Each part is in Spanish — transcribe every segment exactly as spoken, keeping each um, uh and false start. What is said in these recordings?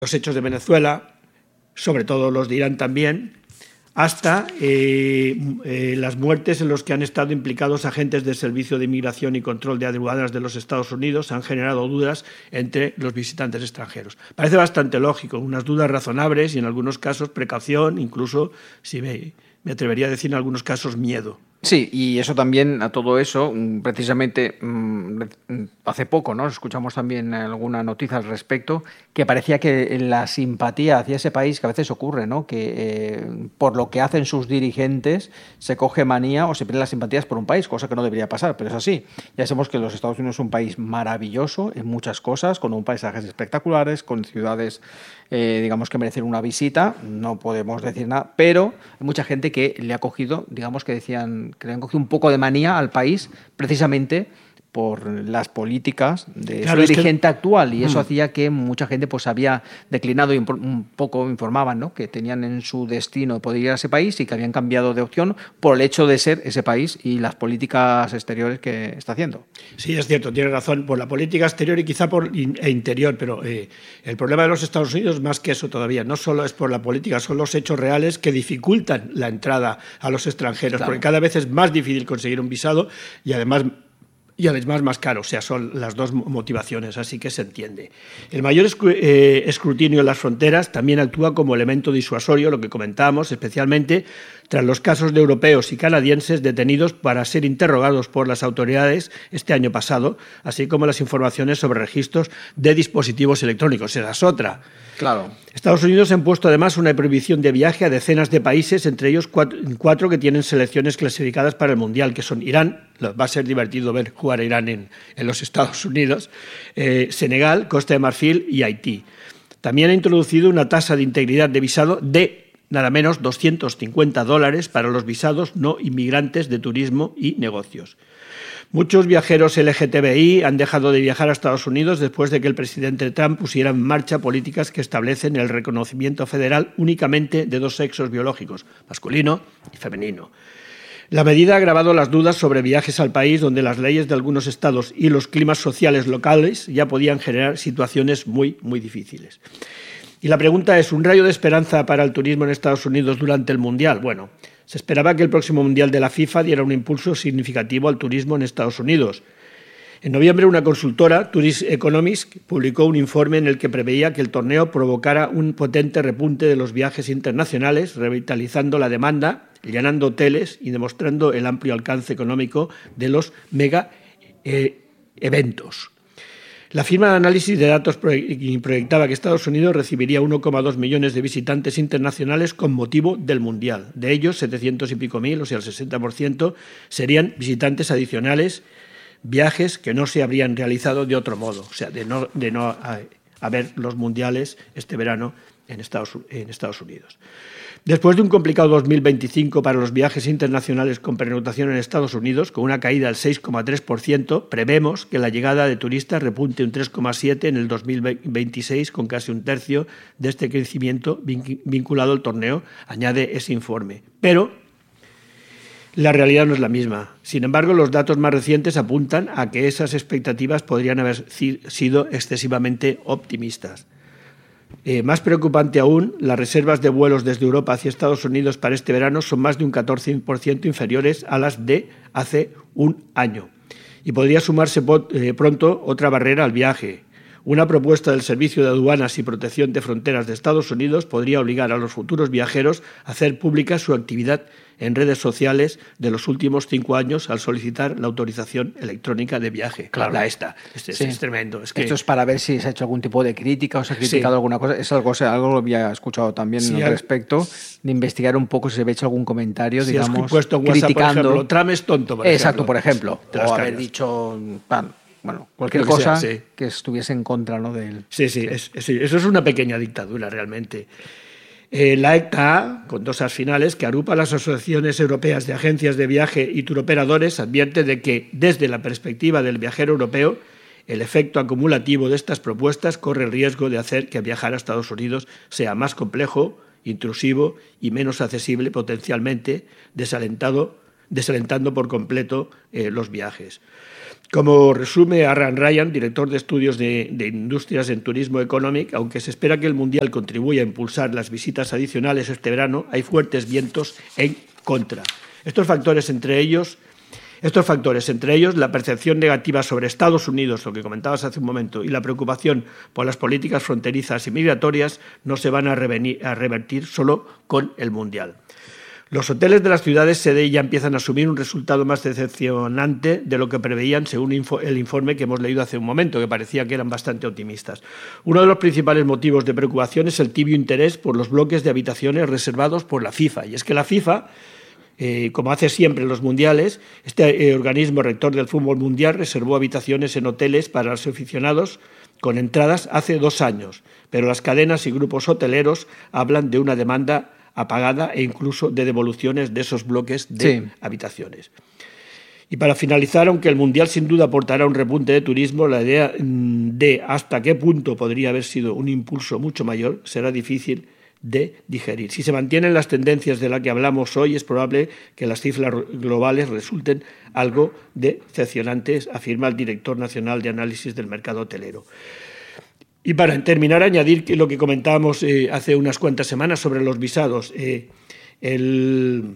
los hechos de Venezuela, sobre todo los de Irán también, hasta eh, eh, las muertes en las que han estado implicados agentes del Servicio de Inmigración y Control de Aduanas de los Estados Unidos han generado dudas entre los visitantes extranjeros. Parece bastante lógico, unas dudas razonables y en algunos casos precaución, incluso, si me, me atrevería a decir en algunos casos, miedo. Sí, y eso también, a todo eso, precisamente hace poco, ¿no? Escuchamos también alguna noticia al respecto, que parecía que la simpatía hacia ese país, que a veces ocurre, ¿no? Que eh, por lo que hacen sus dirigentes se coge manía o se pierden las simpatías por un país, cosa que no debería pasar, pero es así. Ya sabemos que los Estados Unidos es un país maravilloso en muchas cosas, con un paisajes espectaculares, con ciudades, eh, digamos, que merecen una visita, no podemos decir nada, pero hay mucha gente que le ha cogido, digamos que decían, que le han cogido un poco de manía al país precisamente por las políticas de claro, su dirigente que... actual, y eso hmm. hacía que mucha gente pues había declinado y un poco informaban, ¿no? Que tenían en su destino poder ir a ese país y que habían cambiado de opción por el hecho de ser ese país y las políticas exteriores que está haciendo. Sí, es cierto, tiene razón, por la política exterior y quizá por in e interior, pero eh, el problema de los Estados Unidos más que eso todavía, no solo es por la política, son los hechos reales que dificultan la entrada a los extranjeros, claro. Porque cada vez es más difícil conseguir un visado y además y además más caro, o sea, son las dos motivaciones, así que se entiende. El mayor escrutinio en las fronteras también actúa como elemento disuasorio, lo que comentábamos, especialmente tras los casos de europeos y canadienses detenidos para ser interrogados por las autoridades este año pasado, así como las informaciones sobre registros de dispositivos electrónicos. Esa es otra. Claro. Estados Unidos ha impuesto además una prohibición de viaje a decenas de países, entre ellos cuatro, cuatro que tienen selecciones clasificadas para el Mundial, que son Irán, va a ser divertido ver jugar a Irán en, en los Estados Unidos, eh, Senegal, Costa de Marfil y Haití. También ha introducido una tasa de integridad de visado de nada menos doscientos cincuenta dólares para los visados no inmigrantes de turismo y negocios. Muchos viajeros L G T B I han dejado de viajar a Estados Unidos después de que el presidente Trump pusiera en marcha políticas que establecen el reconocimiento federal únicamente de dos sexos biológicos, masculino y femenino. La medida ha agravado las dudas sobre viajes al país, donde las leyes de algunos estados y los climas sociales locales ya podían generar situaciones muy, muy difíciles. Y la pregunta es, ¿un rayo de esperanza para el turismo en Estados Unidos durante el Mundial? Bueno, se esperaba que el próximo Mundial de la FIFA diera un impulso significativo al turismo en Estados Unidos. En noviembre, una consultora, Tourist Economics, publicó un informe en el que preveía que el torneo provocara un potente repunte de los viajes internacionales, revitalizando la demanda, llenando hoteles y demostrando el amplio alcance económico de los mega eh, eventos. La firma de análisis de datos proyectaba que Estados Unidos recibiría uno coma dos millones de visitantes internacionales con motivo del Mundial. De ellos, setecientos y pico mil, o sea, el sesenta por ciento, serían visitantes adicionales, viajes que no se habrían realizado de otro modo, o sea, de no, de no haber los mundiales este verano en Estados, en Estados Unidos. Después de un complicado dos mil veinticinco para los viajes internacionales con pernoctación en Estados Unidos, con una caída del seis coma tres por ciento, prevemos que la llegada de turistas repunte un tres coma siete por ciento en el dos mil veintiséis, con casi un tercio de este crecimiento vinculado al torneo, añade ese informe. Pero la realidad no es la misma. Sin embargo, los datos más recientes apuntan a que esas expectativas podrían haber sido excesivamente optimistas. Eh, más preocupante aún, las reservas de vuelos desde Europa hacia Estados Unidos para este verano son más de un catorce por ciento inferiores a las de hace un año. Y podría sumarse eh, pronto otra barrera al viaje. Una propuesta del Servicio de Aduanas y Protección de Fronteras de Estados Unidos podría obligar a los futuros viajeros a hacer pública su actividad en redes sociales de los últimos cinco años al solicitar la autorización electrónica de viaje. Claro. La esta. Este, sí. Es tremendo. Es que... Esto es para ver si se ha hecho algún tipo de crítica o se ha criticado sí. alguna cosa. Es algo, algo lo había escuchado también sí, al respecto, de investigar un poco si se había hecho algún comentario, si digamos, has puesto en WhatsApp, criticando. Por ejemplo, Trump es tonto, por Exacto, ejemplo. por ejemplo. O haber dicho... Bueno, cualquier que cosa sea, sí. que estuviese en contra, ¿no? de él. Sí, sí, sí. Es, es, eso es una pequeña dictadura realmente. Eh, la E C T A, con dos as finales, que agrupa las asociaciones europeas de agencias de viaje y turoperadores, advierte de que, desde la perspectiva del viajero europeo, el efecto acumulativo de estas propuestas corre el riesgo de hacer que viajar a Estados Unidos sea más complejo, intrusivo y menos accesible potencialmente, desalentado desalentando por completo eh, los viajes. Como resume Aaron Ryan, director de estudios de, de industrias en Turismo Economic, aunque se espera que el Mundial contribuya a impulsar las visitas adicionales este verano, hay fuertes vientos en contra. Estos factores, entre ellos, estos factores, entre ellos la percepción negativa sobre Estados Unidos, lo que comentabas hace un momento, y la preocupación por las políticas fronterizas y migratorias, no se van a, revenir, a revertir solo con el Mundial. Los hoteles de las ciudades sede ya empiezan a asumir un resultado más decepcionante de lo que preveían según el informe que hemos leído hace un momento, que parecía que eran bastante optimistas. Uno de los principales motivos de preocupación es el tibio interés por los bloques de habitaciones reservados por la FIFA. Y es que la FIFA, eh, como hace siempre en los mundiales, este eh, organismo rector del fútbol mundial reservó habitaciones en hoteles para los aficionados con entradas hace dos años, pero las cadenas y grupos hoteleros hablan de una demanda apagada e incluso de devoluciones de esos bloques de sí. habitaciones. Y para finalizar, aunque el Mundial sin duda aportará un repunte de turismo, la idea de hasta qué punto podría haber sido un impulso mucho mayor será difícil de digerir. Si se mantienen las tendencias de las que hablamos hoy, es probable que las cifras globales resulten algo decepcionantes, afirma el director nacional de análisis del mercado hotelero. Y para terminar, añadir que lo que comentábamos eh, hace unas cuantas semanas sobre los visados. Eh, el,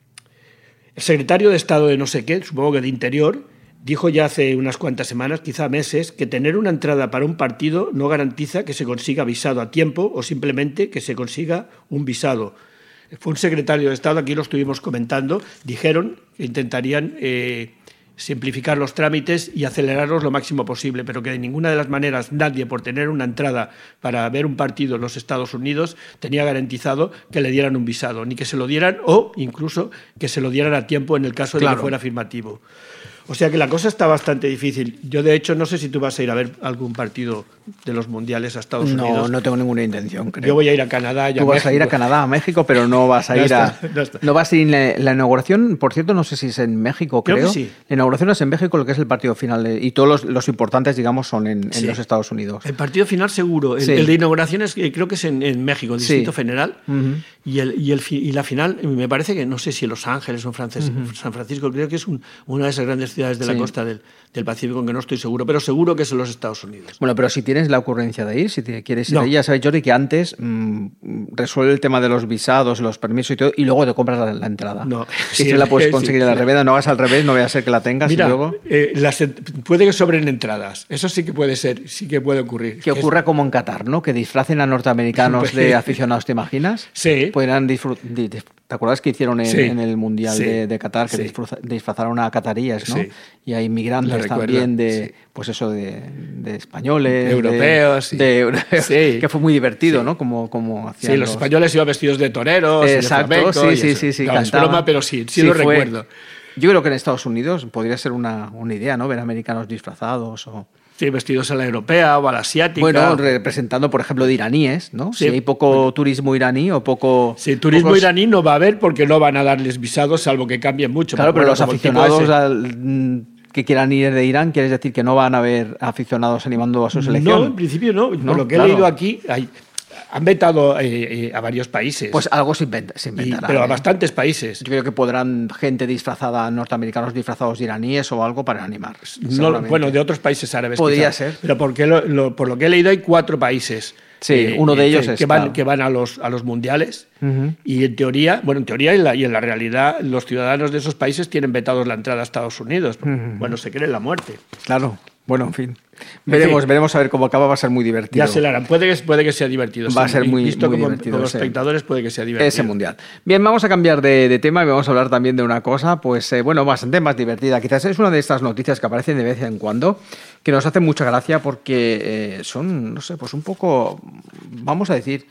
el secretario de Estado de no sé qué, supongo que de Interior, dijo ya hace unas cuantas semanas, quizá meses, que tener una entrada para un partido no garantiza que se consiga visado a tiempo o simplemente que se consiga un visado. Fue un secretario de Estado, aquí lo estuvimos comentando, dijeron que intentarían Eh, simplificar los trámites y acelerarlos lo máximo posible, pero que de ninguna de las maneras nadie, por tener una entrada para ver un partido en los Estados Unidos, tenía garantizado que le dieran un visado, ni que se lo dieran o incluso que se lo dieran a tiempo en el caso de claro. que fuera afirmativo. O sea que la cosa está bastante difícil. Yo, de hecho, no sé si tú vas a ir a ver algún partido de los mundiales a Estados no, Unidos. No, no tengo ninguna intención, creo. Yo voy a ir a Canadá y a Tú vas México. a ir a Canadá, a México, pero no vas a ir no está, a... No, está. no vas a ir la, la inauguración, por cierto, no sé si es en México, creo. Creo que sí. La inauguración es en México, lo que es el partido final. De, y todos los, los importantes, digamos, son en, sí. en los Estados Unidos. El partido final seguro. El, sí. el de inauguración es, creo que es en, en México, el Distrito sí. Federal. Uh-huh. Y, el, y, el, y la final, me parece que, no sé si en Los Ángeles o en Frances, uh-huh. San Francisco, creo que es un, una de esas grandes ciudades de la sí. costa del, del Pacífico, en que no estoy seguro, pero seguro que es en los Estados Unidos. Bueno, pero si tienes la ocurrencia de ir, si te quieres ir no. ahí, ya sabes, Jordi, que antes mmm, resuelve el tema de los visados, los permisos y todo, y luego te compras la, la entrada. No. Si sí, la puedes conseguir sí, a la reventa, no hagas al revés, no vaya a ser que la tengas. Mira, y luego... eh, las, puede que sobren entradas, eso sí que puede ser, sí que puede ocurrir. Que ocurra es... como en Qatar, ¿no? Que disfracen a norteamericanos de aficionados, ¿te imaginas? Sí. Podrían disfrutar. ¿Te acuerdas que hicieron en, sí. en el Mundial sí. de, de Qatar que sí. disfrazaron a cataríes, ¿no? Sí. Y hay inmigrantes también de, sí. pues eso, de, de españoles, europeos, de, de europeos sí. que fue muy divertido, sí. ¿no? Como, como hacían sí, los, los españoles iban vestidos de toreros, exacto, y de flamenco, sí, sí, sí, sí, claro, es broma, pero sí, sí, sí lo fue. recuerdo. Yo creo que en Estados Unidos podría ser una, una idea, ¿no? Ver americanos disfrazados o... Sí, vestidos a la europea o a la asiática. Bueno, representando, por ejemplo, de iraníes, ¿no? Sí. Si hay poco turismo iraní o poco... Sí, turismo pocos... iraní no va a haber porque no van a darles visados, salvo que cambien mucho. Claro, pero los aficionados al, que quieran ir de Irán, ¿quieres decir que no van a haber aficionados animando a su selección? No, en principio no. no por lo que claro. he leído aquí... Hay... Han vetado eh, eh, a varios países. Pues algo se, inventa, se inventará. Y, pero a ¿eh? bastantes países. Yo creo que podrán gente disfrazada, norteamericanos disfrazados de iraníes o algo para animar. No, bueno, de otros países árabes. Podría quizá. ser. Pero porque lo, lo, por lo que he leído hay cuatro países. Sí, eh, uno de ellos que, es que van, claro. que van a los, a los mundiales. Uh-huh. Y en teoría, bueno, en teoría y en, la, y en la realidad, los ciudadanos de esos países tienen vetados la entrada a Estados Unidos. Uh-huh. Bueno, se creen la muerte. Claro. Bueno, en fin. Veremos, sí. veremos a ver cómo acaba, va a ser muy divertido. Ya se lo harán, puede que, puede que sea divertido. Va sí. a ser muy, Visto muy como, divertido. como espectadores puede que sea divertido. Ese mundial. Bien, vamos a cambiar de, de tema y vamos a hablar también de una cosa, pues eh, bueno, bastante más divertida. Quizás es una de estas noticias que aparecen de vez en cuando, que nos hace mucha gracia porque eh, son, no sé, pues un poco, vamos a decir,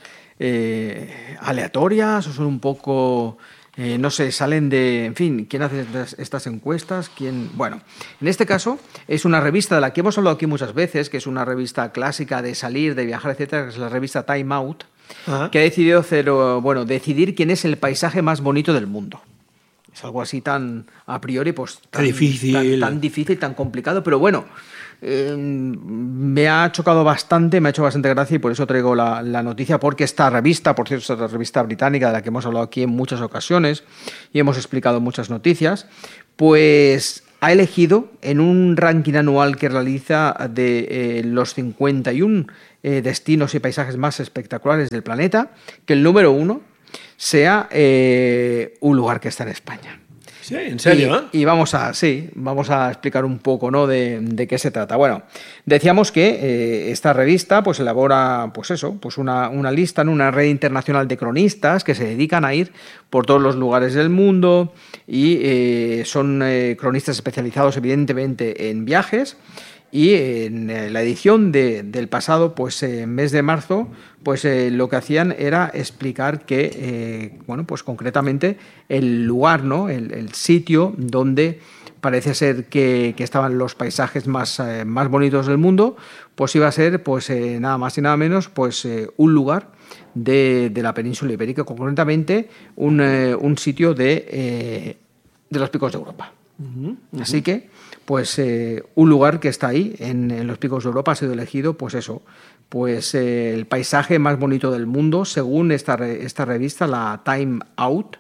eh, aleatorias o son un poco... Eh, no sé, salen de... En fin, ¿quién hace estas, estas encuestas? ¿Quién? Bueno, en este caso es una revista de la que hemos hablado aquí muchas veces, que es una revista clásica de salir, de viajar, etcétera, que es la revista Time Out, Ajá. que ha decidido hacer, bueno, decidir quién es el paisaje más bonito del mundo. Es algo así tan, a priori, pues... Tan difícil. Tan, tan difícil, tan complicado, pero bueno... eh, me ha chocado bastante, me ha hecho bastante gracia y por eso traigo la, la noticia, porque esta revista, por cierto, esta revista británica de la que hemos hablado aquí en muchas ocasiones y hemos explicado muchas noticias, pues ha elegido en un ranking anual que realiza de eh, los cincuenta y uno eh, destinos y paisajes más espectaculares del planeta, que el número uno sea eh, un lugar que está en España. Sí, en serio, ¿eh? Y, y vamos a, sí, vamos a explicar un poco, ¿no?, de, de qué se trata. Bueno, decíamos que eh, esta revista pues elabora, pues eso, pues una, una lista en una red internacional de cronistas que se dedican a ir por todos los lugares del mundo y eh, son eh, cronistas especializados evidentemente en viajes. Y en la edición de, del pasado, pues eh, mes de marzo, pues eh, lo que hacían era explicar que, eh, bueno, pues concretamente el lugar, ¿no?, el, el sitio donde parece ser que, que estaban los paisajes más, eh, más bonitos del mundo, pues iba a ser, pues eh, nada más y nada menos, pues eh, un lugar de, de la península ibérica, concretamente un, eh, un sitio de, eh, de los Picos de Europa. Uh-huh, uh-huh. Así que, pues eh, un lugar que está ahí, en, en los Picos de Europa, ha sido elegido, pues eso, pues eh, el paisaje más bonito del mundo, según esta, esta revista, la Time Out,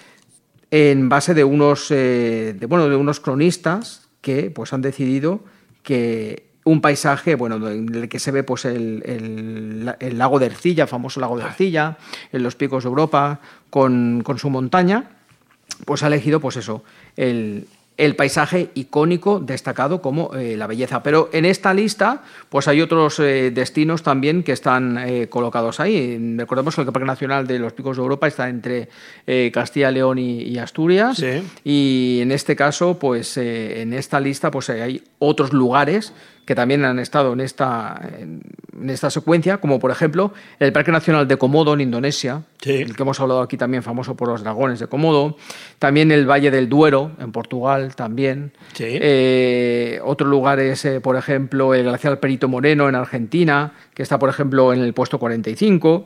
en base de unos, eh, de, bueno, de unos cronistas que pues han decidido que un paisaje, bueno, en el que se ve pues el, el, el lago de Ercilla, el famoso lago de Ercilla, en los Picos de Europa, con, con su montaña, pues ha elegido, pues eso, el el paisaje icónico destacado como eh, la belleza. Pero en esta lista pues hay otros eh, destinos también que están eh, colocados ahí. Recordemos que el Parque Nacional de los Picos de Europa está entre eh, Castilla, León y, y Asturias. Sí. Y en este caso, pues eh, en esta lista pues hay otros lugares que también han estado en esta, en esta secuencia, como por ejemplo el Parque Nacional de Komodo en Indonesia, sí, el que hemos hablado aquí también, famoso por los dragones de Komodo, también el Valle del Duero en Portugal también, sí. eh, otro lugar es, eh, por ejemplo, el Glaciar Perito Moreno en Argentina, que está, por ejemplo, en el puesto cuarenta y cinco.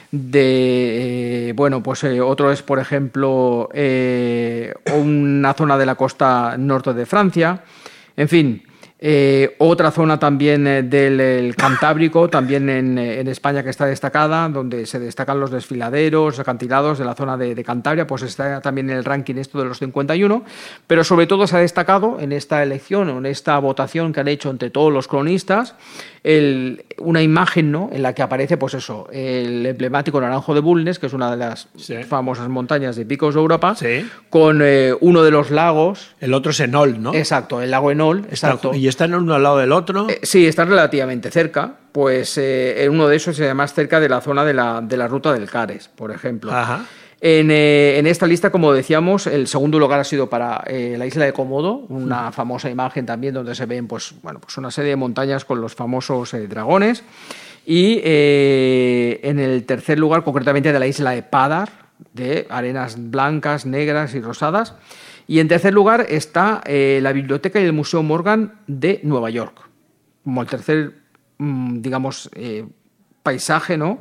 De, eh, bueno, pues eh, otro es, por ejemplo, eh, una zona de la costa norte de Francia, en fin. Eh, otra zona también eh, del el Cantábrico, también en, en España, que está destacada, donde se destacan los desfiladeros, acantilados de la zona de, de Cantabria, pues está también en el ranking esto de los cincuenta y uno, pero sobre todo se ha destacado en esta elección, en esta votación que han hecho entre todos los cronistas, el, una imagen, ¿no?, en la que aparece, pues eso, el emblemático Naranjo de Bulnes, que es una de las sí. famosas montañas de Picos de Europa, sí. con eh, uno de los lagos. El otro es Enol, ¿no? Exacto, el lago Enol, exacto. ¿Y están uno al lado del otro? Eh, sí, están relativamente cerca. Pues eh, uno de esos es más cerca de la zona de la, de la ruta del Cares, por ejemplo. Ajá. En, eh, en esta lista, como decíamos, el segundo lugar ha sido para eh, la isla de Komodo, una famosa imagen también donde se ven pues, bueno, pues una serie de montañas con los famosos eh, dragones. Y eh, en el tercer lugar, concretamente de la isla de Padar, de arenas blancas, negras y rosadas. Y en tercer lugar está eh, la Biblioteca y el Museo Morgan de Nueva York, como el tercer, mmm, digamos, eh, paisaje, ¿no?,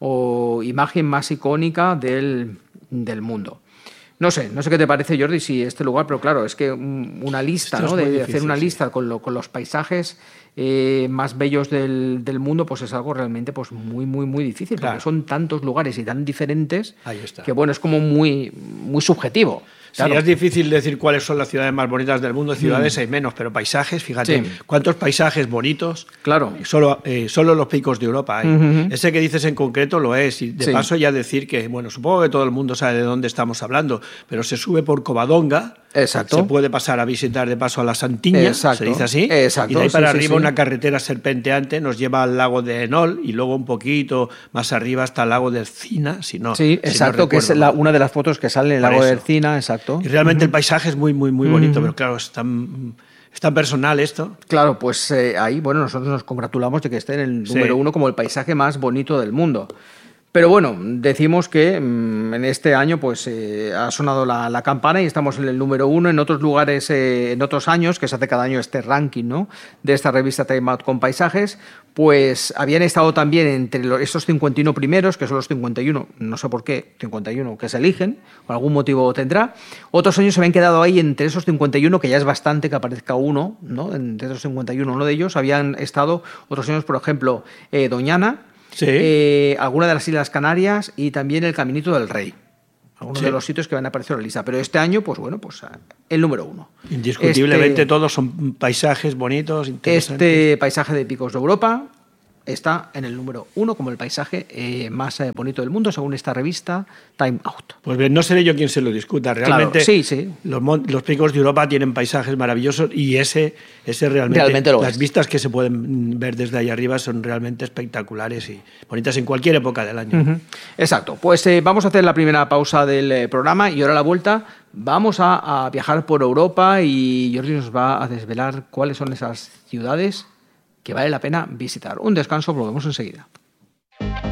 o imagen más icónica del, del mundo. No sé, no sé qué te parece, Jordi, si este lugar, pero claro, es que una lista, ¿no?, de, de hacer una lista sí. con, lo, con los paisajes eh, más bellos del, del mundo, pues es algo realmente pues muy, muy, muy difícil, claro. porque son tantos lugares y tan diferentes Ahí está. que, bueno, es como muy, muy subjetivo. Claro. Sí, es difícil decir cuáles son las ciudades más bonitas del mundo. Ciudades mm. hay menos, pero paisajes, fíjate, sí. cuántos paisajes bonitos. Claro. Solo, eh, solo los Picos de Europa hay. Uh-huh. Ese que dices en concreto lo es. Y de sí. paso ya decir que, bueno, supongo que todo el mundo sabe de dónde estamos hablando, pero se sube por Covadonga. Exacto. Se puede pasar a visitar de paso a la Santiña, Exacto. se dice así. Exacto. Y de ahí para sí, arriba sí, sí. una carretera serpenteante nos lleva al lago de Enol y luego un poquito más arriba hasta el lago de Ercina, si no. Sí, si exacto, no que es la, una de las fotos que sale en el lago eso. de Ercina, exacto. Y realmente uh-huh. el paisaje es muy, muy, muy bonito, uh-huh. pero claro, es tan, es tan personal esto. Claro, pues eh, ahí, bueno, nosotros nos congratulamos de que esté en el número sí. uno como el paisaje más bonito del mundo. Pero bueno, decimos que mmm, en este año pues eh, ha sonado la, la campana y estamos en el número uno. En otros lugares, eh, en otros años, que se hace cada año este ranking, ¿no?, de esta revista Time Out con paisajes, pues habían estado también entre los, estos cincuenta y uno primeros, que son los cincuenta y uno, no sé por qué, cincuenta y uno que se eligen, por algún motivo tendrá. Otros años se habían quedado ahí entre esos cincuenta y uno, que ya es bastante que aparezca uno, ¿no?, entre esos cincuenta y uno, uno de ellos. Habían estado otros años, por ejemplo, eh, Doñana, sí. eh, alguna de las Islas Canarias y también el Caminito del Rey. Algunos sí. de los sitios que van a aparecer en la lista. Pero este año, pues bueno, pues el número uno. Indiscutiblemente este, todos son paisajes bonitos, interesantes. Este paisaje de Picos de Europa está en el número uno como el paisaje eh, más eh, bonito del mundo, según esta revista Time Out. Pues bien, no seré yo quien se lo discuta. Realmente, claro, sí, sí. Los, los Picos de Europa tienen paisajes maravillosos y ese, ese realmente, realmente lo las es. vistas que se pueden ver desde ahí arriba son realmente espectaculares y bonitas en cualquier época del año. Uh-huh. Exacto. Pues eh, vamos a hacer la primera pausa del eh, programa y ahora a la vuelta vamos a, a viajar por Europa y Jordi nos va a desvelar cuáles son esas ciudades que vale la pena visitar. Un descanso, volvemos enseguida.